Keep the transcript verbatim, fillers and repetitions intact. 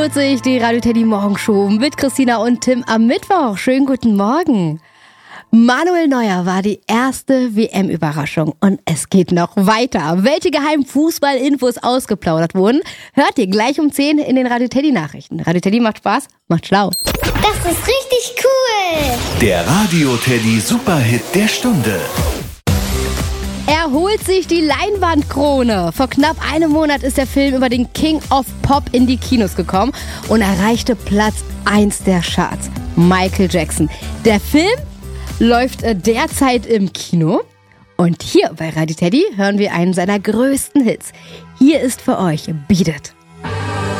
sich die Radio Teddy Morgenshow mit Christina und Tim am Mittwoch. Schönen guten Morgen. Manuel Neuer war die erste W M-Überraschung und es geht noch weiter. Welche geheimen Fußballinfos ausgeplaudert wurden, hört ihr gleich um zehn in den Radio Teddy Nachrichten. Radio Teddy macht Spaß, macht schlau. Das ist richtig cool. Der Radio Teddy Superhit der Stunde. Er holt sich die Leinwandkrone. Vor knapp einem Monat ist der Film über den King of Pop in die Kinos gekommen und erreichte Platz eins der Charts. Michael Jackson. Der Film läuft derzeit im Kino. Und hier bei Radio Teddy hören wir einen seiner größten Hits. Hier ist für euch Beat It.